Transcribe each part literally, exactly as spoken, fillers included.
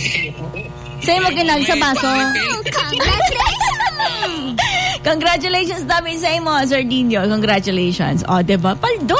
Sa'yo mo kinag sa baso. Congratulations! Congratulations dami sa mo, Sir Dino. Congratulations. O, diba? Paldo!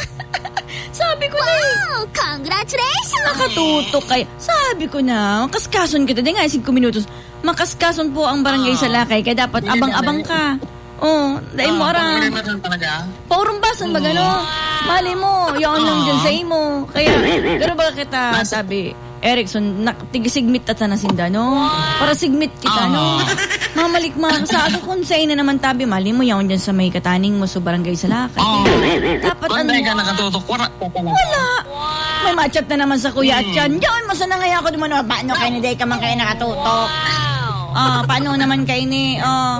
Sabi ko wow, na. Wow! Congratulations! Nakatutok kayo. Sabi ko na, makaskason kita. Di nga, five minutos. Makaskason po ang barangay sa Lakay. Kaya dapat abang-abang ka. Oh, dahil mo arang. Paurong basan ba gano'n? Mali mo, yun lang dyan sa imo. Kaya, pero ba kita, sabi, Erickson, tigisigmit at na sinda, no? Para sigmit kita, no? Mamalik mga sa ako kung sa'yo na naman tabi, mali mo yun dyan sa may kataning mo sa barangay sa Lakay. Dapat ano? Kung ka nakatutok, wala. Wala. May matchat na naman sa kuya at yan. Diyan, masana nga ako naman, paano kayo ni Day ka man kayo nakatutok? Ah, paano naman kayo ni, oh.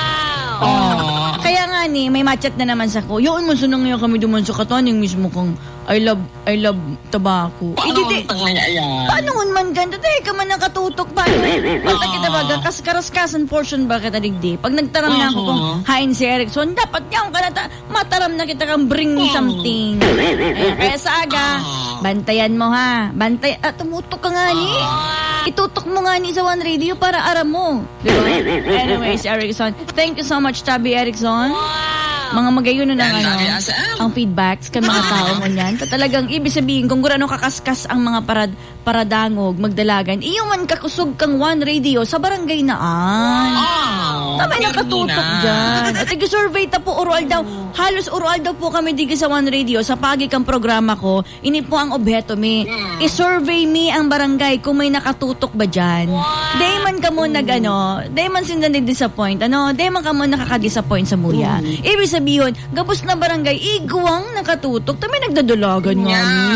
Oh. Kaya nga ni, may matchat na naman sa ko. Yun, masunang ngayon kami duman sa kataning mismo kong I love, I love tobacco. Paano ang tangaya yan? Paano man ganda? Dahil ka man nakatutok. Paano? Pagka kita baga, kaskaraskasan portion ba kita digdi? Pag nagtaram na ako kung hain si Erickson, dapat niya ka na mataram na kita kang bring me something. Ay, kaya sa aga, bantayan mo ha. Bantay, ah, tumutok ka nga ni. Itutok mo nga ni sa One Radio para aram mo. Diba? Anyways, Erickson, thank you so much, Tabi Erickson. Mga magayon na ng ano, ang feedbacks kan mga tao mo niyan. Talagang ibig sabihin, kung gurano kakaskas ang mga parad, paradangog, magdalagan, iyo man kakusog kang One Radio sa barangay naan. Oh, Tamay nakatutok dyan. At i-survey ta po, urual daw, halos urual daw po kami digi sa One Radio, sa pagi kang programa ko, ini po ang obheto mi. I-survey mi ang barangay kung may nakatutok ba dyan. Day man ka mo nag ano, day man sinda disappoint ano, day man ka mo nakaka-disappoint sa muya. Ibig sabihin, gabos na barangay, igwang nakatutok, tamay nagdadulagan nga ni.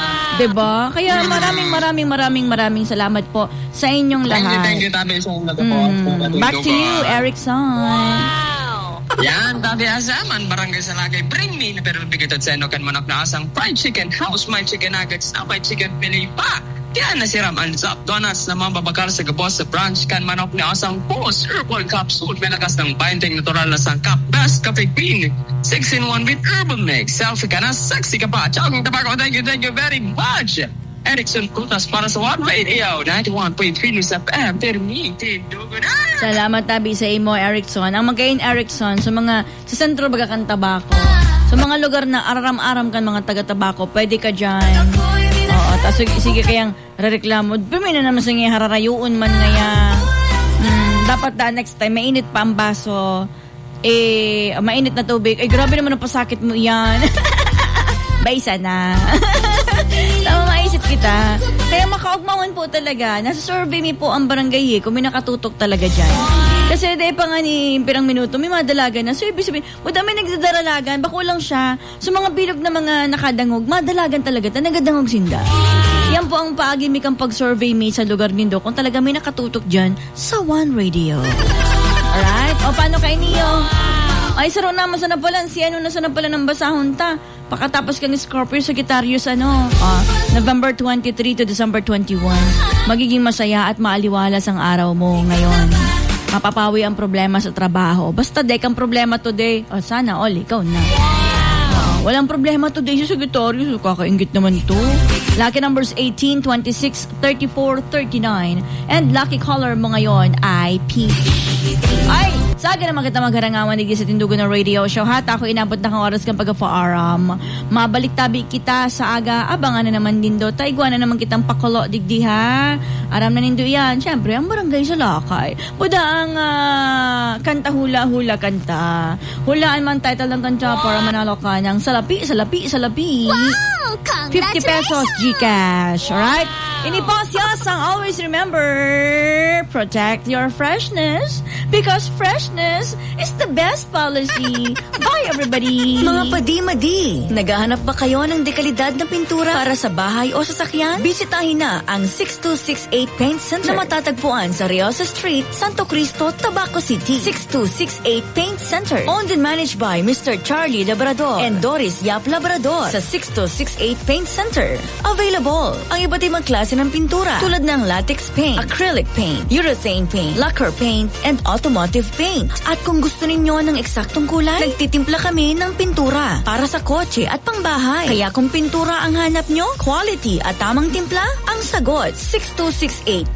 Diba? Kaya maraming maraming maraming maraming salamat po sa inyong lahat. Thank you, thank you, Tabi. Mm, back to you, Erickson. Wow! Yan, Tabi Asaman, barangay sa Lakay. Bring me na pero bigatod sa ino kan manok na asang fried chicken, house my chicken nuggets, na fried chicken pili pa. Kaya nasiram ang Zap Donuts na mambabakal sa gabos sa branch kan manok ni asang post herbal capsule. May lakas ng binding natural na sangkap. Best Cafe Queen. six in one with herbal mix. Selfie ka na, sexy ka pa. Choking tobacco, thank you, thank you very much. Erickson Putas para sa One Radio. ninety-one point three News F M. Permite, dugo na. Salamat tabi sa imo, Erickson. Ang magayin Erickson sa mga sa sentro baga kan tabako. Sa mga lugar na aram-aram kan mga taga-tabako, pwede ka dyan. Oo, tapos sige kayang rereklamo. Pero na naman sa nga hararayuon man ngaya. Hmm, dapat da next time, mainit pa ang baso. Eh, mainit na tubig. Eh, grabe naman ang pasakit mo yan. Baysa na. Tama, maisip kita. Kaya makaugmawan po talaga. Nasa survey mi po ang barangay eh, kung may nakatutok talaga dyan. Kasi dahil pa nga ni pirang minuto, may madalagan na. So, ibig sabihin, o dami nagdadaralagan, bako lang siya. So, mga bilog na mga nakadangog, madalagan talaga, ta nagadangog sinda. Yan po ang paagimik ang pag-survey mi sa lugar nindo kung talaga may nakatutok dyan sa One Radio. Alright? O, paano kay Neo? Ay, saro naman sa napalan. Si ano na sa napalan ng basahon ta. Pakatapos ka ni Scorpio Sagittarius, ano? Ah, November twenty-three to December twenty-one. Magiging masaya at maaliwalas ang araw mo ngayon. Mapapawi ang problema sa trabaho. Basta dek ang problema today. O, sana all, ikaw na. Uh, walang problema today si Sagittarius. Kakaingit naman to. Lucky numbers eighteen, twenty-six, thirty-four, thirty-nine. And lucky color mo ngayon ay pink. Ay, saga naman kita magharangawan digdi sa Tindugan na radio show. Hat ako inabot na kang oras kang pagka-faaram. Mabalik tabi kita sa aga. Abangan na naman din do. Taigwa na naman kitang pakulo digdi ha. Aram na nindo yan. Siyempre, ang barangay sa Lakay. Buda ang uh, kanta hula-hula kanta. Hulaan man title ng kanta para manalo ka ng salapi, salapi, salapi. Wow! fifty pesos Gcash. Alright? Iniposyos ang always remember, protect your freshness because freshness is the best policy. Bye everybody! Mga padi-madi, naghahanap ba kayo ng dekalidad na pintura para sa bahay o sasakyan? Bisitahin na ang six two six eight Paint Center na matatagpuan sa Riosa Street, Santo Cristo, Tabaco City. six two six eight Paint Center, owned and managed by Mister Charlie Labrador and Doris Yap Labrador. Sa six two six eight Paint Center, available ang iba't ibang klase ng pintura tulad ng latex paint, acrylic paint, urethane paint, lacquer paint, and automotive paint. At kung gusto ninyo ng eksaktong kulay, nagtitimpla kami ng pintura para sa kotse at pangbahay. Kaya kung pintura ang hanap nyo, quality at tamang timpla ang sagot. six two six eight